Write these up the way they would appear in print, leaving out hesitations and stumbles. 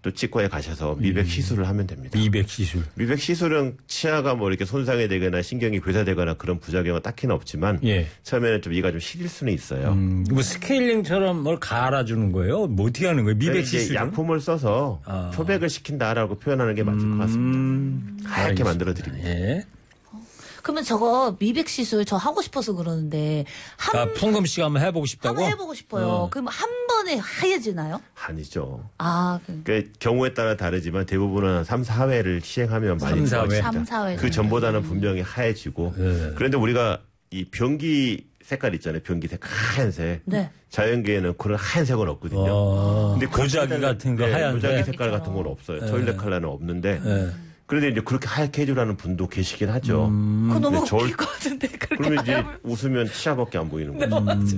또 치과에 가셔서 미백 시술을 하면 됩니다. 미백 시술. 미백 시술은 치아가 뭐 이렇게 손상이 되거나 신경이 괴사되거나 그런 부작용은 딱히는 없지만 예. 처음에는 좀 이가 좀 시릴 수는 있어요. 뭐 스케일링처럼 뭘 갈아주는 거예요? 뭐 어떻게 하는 거예요? 미백 시술. 약품을 써서 표백을 시킨다라고 표현하는 게 맞을 것 같습니다. 하얗게 만들어 드립니다. 예. 그러면 저거 미백 시술 저 하고 싶어서 그러는데 풍금 씨가 한번 해보고 싶다고? 한번 해보고 싶어요. 그럼 한 번에 하얘지나요? 아니죠. 그 경우에 따라 다르지만 대부분은 한 3, 4회를 시행하면 많이 3, 4회. 3, 4회. 그 전보다는 분명히 하얘지고 그런데 우리가 이 변기 색깔 있잖아요. 변기 색 하얀색. 네. 자연계에는 그런 하얀색은 없거든요. 근데 고자기 같은 거 하얀색. 고자기 색깔 같은 건 없어요. 토일렛 컬러는 없는데 그런데 이제 그렇게 하얗게 해주라는 분도 계시긴 하죠. 그거 너무 웃길 것 같은데. 그러면 이제 웃으면 치아밖에 안 보이는 거죠.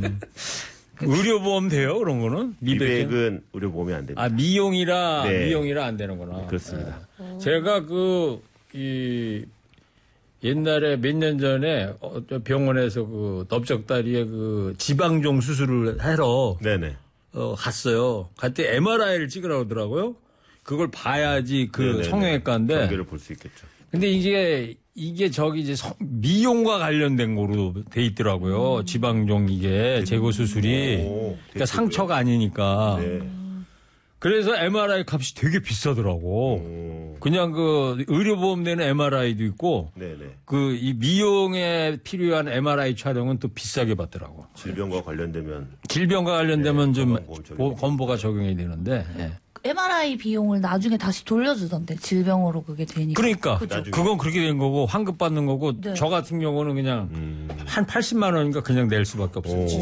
의료보험 돼요? 그런 거는? 미백은 의료보험이 안 됩니다. 미용이라 안 되는구나. 그렇습니다. 제가 옛날에 몇 년 전에 병원에서 넓적다리에 지방종 수술을 하러 네네. 갔어요. 그때 MRI를 찍으라고 하더라고요. 그걸 봐야지 성형외과인데. 경계를 볼 수 있겠죠. 근데 이게 저기 이제 미용과 관련된 거로 돼 있더라고요. 지방종 이게 제거 수술이. 그러니까 상처가 아니니까. 네. 그래서 MRI 값이 되게 비싸더라고. 그냥 의료보험 되는 MRI도 있고. 네네. 이 미용에 필요한 MRI 촬영은 또 비싸게 받더라고. 질병과 관련되면 좀 건보가 적용이 되는데. 예. MRI 비용을 나중에 다시 돌려주던데 질병으로 그게 되니까. 그러니까 그건 그렇게 된 거고 환급 받는 거고 저 같은 경우는 그냥 한 80만 원인가 그냥 낼 수밖에 없었지.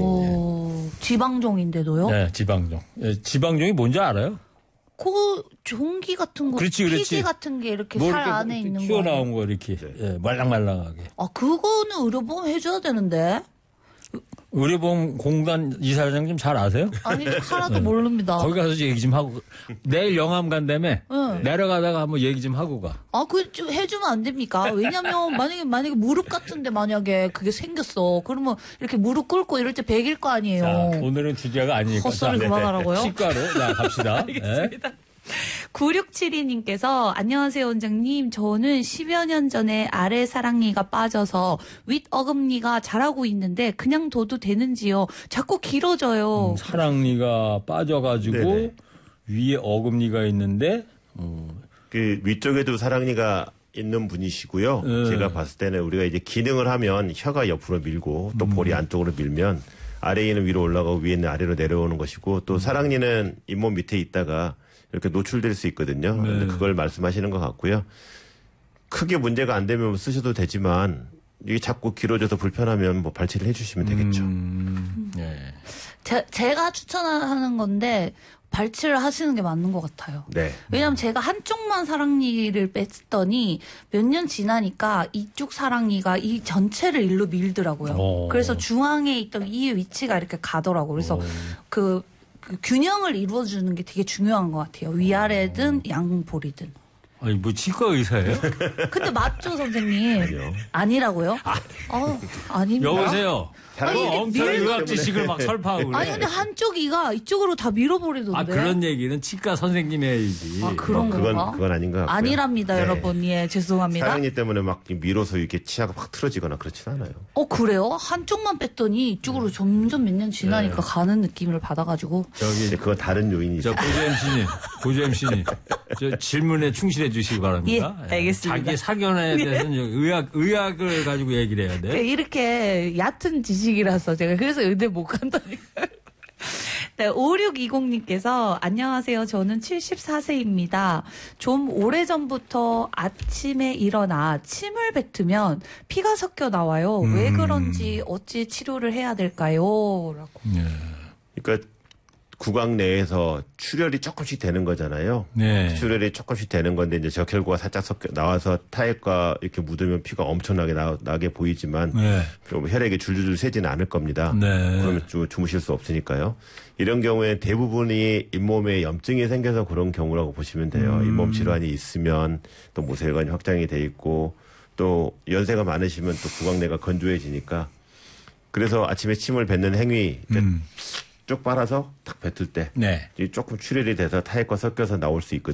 지방종인데도요? 네, 지방종. 지방종이 뭔지 알아요? 그 종기 같은 거, 그렇지. 피지 같은 게 이렇게 살 안에 있는 거. 튀어나온 거 이렇게 말랑말랑하게. 그거는 의료보험 해줘야 되는데. 의료보험 공단 이사장 좀 잘 아세요? 아니 하나도 모릅니다. 거기 가서 얘기 좀 하고 내일 영암 간다며 내려가다가 한번 얘기 좀 하고 가. 그 좀 해주면 안 됩니까? 왜냐면 만약에 무릎 같은데 만약에 그게 생겼어. 그러면 이렇게 무릎 꿇고 이럴 때 100일 거 아니에요. 자, 오늘은 주제가 아니니까. 헛소리 그만하라고요? 치과로 갑시다. 알겠습니다. 9672님께서 안녕하세요 원장님. 저는 10여 년 전에 아래 사랑니가 빠져서 윗 어금니가 자라고 있는데 그냥 둬도 되는지요? 자꾸 길어져요. 사랑니가 빠져가지고 네네. 위에 어금니가 있는데 그 위쪽에도 사랑니가 있는 분이시고요. 제가 봤을 때는 우리가 이제 기능을 하면 혀가 옆으로 밀고 또 볼이 안쪽으로 밀면 아래에 있는 위로 올라가고 위에 있는 아래로 내려오는 것이고 또 사랑니는 잇몸 밑에 있다가 이렇게 노출될 수 있거든요. 근데 그걸 말씀하시는 것 같고요. 크게 문제가 안 되면 쓰셔도 되지만 이게 자꾸 길어져서 불편하면 발치를 해주시면 되겠죠. 제가 추천하는 건데 발치를 하시는 게 맞는 것 같아요. 네. 왜냐면 제가 한쪽만 사랑니를 뺐더니 몇 년 지나니까 이쪽 사랑니가 이 전체를 일로 밀더라고요. 그래서 중앙에 있던 이 위치가 이렇게 가더라고요. 그래서 그 균형을 이루어주는 게 되게 중요한 것 같아요. 위아래든 양볼이든. 아니 뭐 치과 의사예요? 근데 맞죠 선생님? 아니요. 아니라고요? 아닙니다. 여보세요. 엄청 의학 지식을 막 설파하고 그래. 아니 근데 한쪽 이가 이쪽으로 다 밀어버리던데. 그런 얘기는 치과 선생님이 해야지. 그런 건가? 그건 아닌 것 같고요. 아니랍니다 여러분. 예 죄송합니다. 사랑니 때문에 막 밀어서 이렇게 치아가 확 틀어지거나 그렇진 않아요. 그래요? 한쪽만 뺐더니 이쪽으로 점점 몇 년 지나니까 가는 느낌을 받아가지고. 이제 그건 다른 요인이 있어요. 고조 MC님, 저 질문에 충실해 주시기 바랍니다. 예, 알겠습니다. 자기 사견에 대해서는 의학을 가지고 얘기를 해야 돼. 이렇게 얕은 지식이라서 제가 그래서 의대 못 간다니까요. 네, 5620님께서 안녕하세요. 저는 74세입니다. 좀 오래전부터 아침에 일어나 침을 뱉으면 피가 섞여 나와요. 왜 그런지 어찌 치료를 해야 될까요? 라고. 그러니까 구강 내에서 출혈이 조금씩 되는 거잖아요. 네. 출혈이 조금씩 되는 건데 이제 적혈구가 살짝 섞여 나와서 타액과 이렇게 묻으면 피가 엄청나게 나게 보이지만 좀 혈액이 줄줄줄 새지는 않을 겁니다. 그러면 주무실 수 없으니까요. 이런 경우에 대부분이 잇몸에 염증이 생겨서 그런 경우라고 보시면 돼요. 잇몸 질환이 있으면 또 모세혈관이 확장이 돼 있고 또 연세가 많으시면 또 구강 내가 건조해지니까 그래서 아침에 침을 뱉는 행위 쭉 빨아서 딱 뱉을 때 조금 출혈이 돼서 타액과 섞여서 나올 수